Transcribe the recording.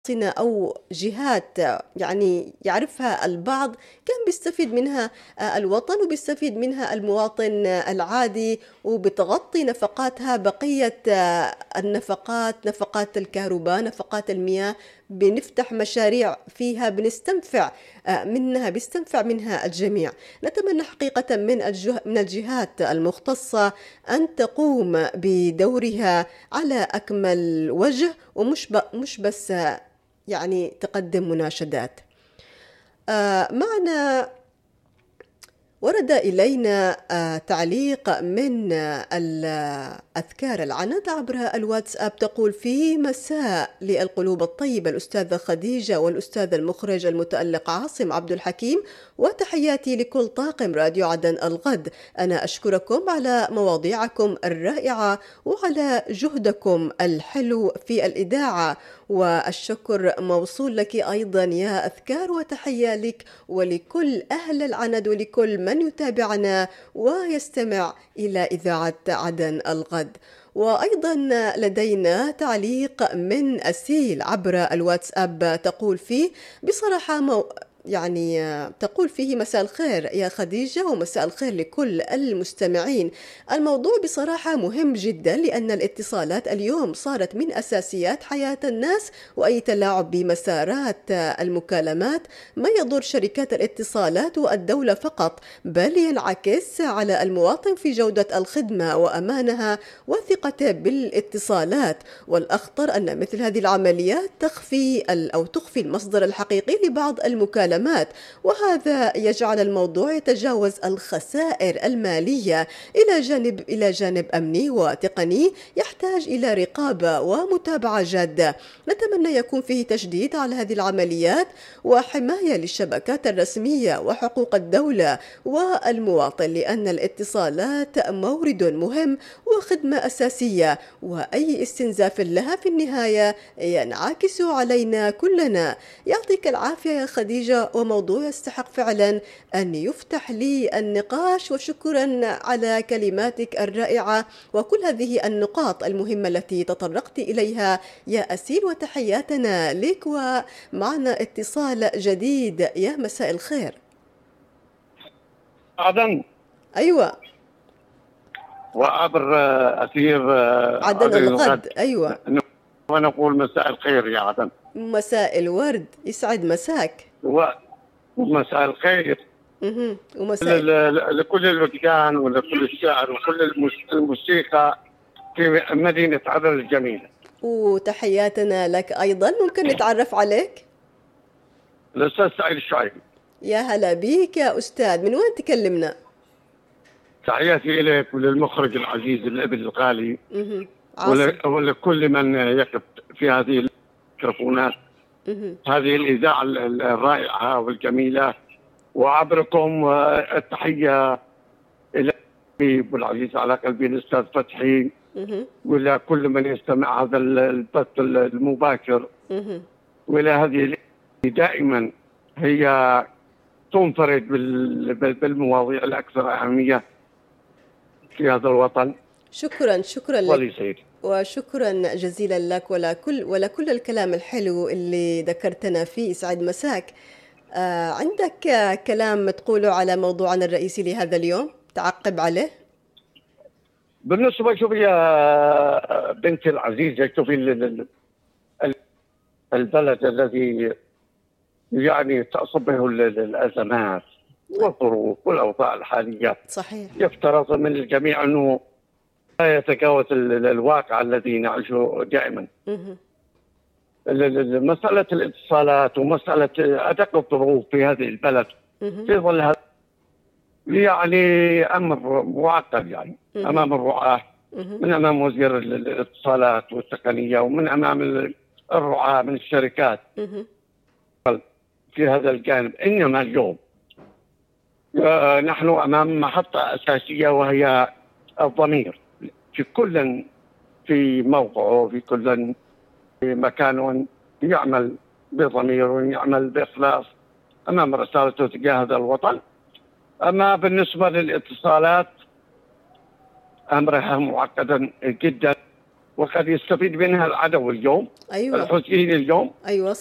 أو جهات يعني يعرفها البعض كان بيستفيد منها الوطن وبيستفيد منها المواطن العادي، وبتغطي نفقاتها بقية النفقات، نفقات الكهرباء، نفقات المياه. بنفتح مشاريع فيها بنستنفع منها، بيستنفع منها الجميع. نتمنى حقيقة من الجهات المختصة أن تقوم بدورها على أكمل وجه، مش بس يعني تقدم مناشدات. معنا ورد إلينا تعليق من أذكار العنت عبر الواتساب، تقول: في مساء للقلوب الطيبة الأستاذة خديجة والأستاذ المخرج المتألق عاصم عبد الحكيم، وتحياتي لكل طاقم راديو عدن الغد. أنا أشكركم على مواضيعكم الرائعة وعلى جهدكم الحلو في الإذاعة، والشكر موصول لك أيضا يا أذكار، وتحية لك ولكل أهل العند ولكل من يتابعنا ويستمع إلى إذاعة عدن الغد. وأيضا لدينا تعليق من أسيل عبر الواتساب، تقول فيه بصراحة تقول فيه: مساء الخير يا خديجة ومساء الخير لكل المستمعين. الموضوع بصراحة مهم جدا، لأن الاتصالات اليوم صارت من أساسيات حياة الناس، وأي تلاعب بمسارات المكالمات ما يضر شركات الاتصالات والدولة فقط، بل ينعكس على المواطن في جودة الخدمة وأمانها وثقته بالاتصالات. والأخطر أن مثل هذه العمليات تخفي المصدر الحقيقي لبعض المكالمات، وهذا يجعل الموضوع يتجاوز الخسائر المالية إلى جانب أمني وتقني يحتاج إلى رقابة ومتابعة جادة. نتمنى يكون فيه تشديد على هذه العمليات وحماية للشبكات الرسمية وحقوق الدولة والمواطن، لأن الاتصالات مورد مهم وخدمة أساسية، وأي استنزاف لها في النهاية ينعكس علينا كلنا. يعطيك العافية يا خديجة، وموضوع يستحق فعلا أن يفتح لي النقاش، وشكرا على كلماتك الرائعة وكل هذه النقاط المهمة التي تطرقت إليها يا أسيل، وتحياتنا لك. ومعنا اتصال جديد، يا مساء الخير. عدن. أيوة، وعبر أثير عدن عدن الغد. الغد. أيوة، ونقول مساء الخير يا عدن، مساء الورد، يسعد مساك. ومساء الخير ومساء لكل الوجدان ولكل الشعر وكل الموسيقى في مدينة عدن الجميلة. وتحياتنا لك أيضا. ممكن نتعرف عليك؟ الأستاذ سعيد الشعيبي. يا هلا بيك يا أستاذ، من وين تكلمنا؟ تحياتي إليك وللمخرج العزيز الابن الغالي عاصم. ولكل من يقف في هذه الميكروفونات، هذه الإذاعة الرائعة والجميلة. وعبركم التحية إلى أبو العزيز على قلبي الأستاذ فتحي، وإلى كل من يستمع هذا البث المباشر، وإلى هذه دائما هي تنفرد بالمواضيع الأكثر أهمية في هذا الوطن. شكرا لك وشكرا جزيلا لك ولكل الكلام الحلو اللي ذكرتنا فيه. سعد مساك. عندك كلام تقوله على موضوعنا الرئيسي لهذا اليوم تعقب عليه؟ بالنسبة شوفي يا بنتي العزيزة، شوفي البلد الذي يعني تصبه الأزمات والظروف والأوضاع الحالية، صحيح. يفترض من الجميع أنه لا يتجاوز الواقع الذي نعيشه دائما. مسألة الاتصالات ومسألة أدق الظروف في هذه البلد في ظل هذا يعني أمر معقد، يعني أمام الرعاة، من أمام وزير الاتصالات والتقنية، ومن أمام الرعاة من الشركات في هذا الجانب. إنما اليوم نحن أمام محطة أساسية، وهي الضمير، في كل في موقعه، في كل في مكان يعمل بضمير ويعمل بإخلاص أمام رسالته تجاه هذا الوطن. أما بالنسبة للاتصالات أمرها معقدا جدا، وقد يستفيد منها العدو اليوم، أيوة الحوثيين اليوم. أيوة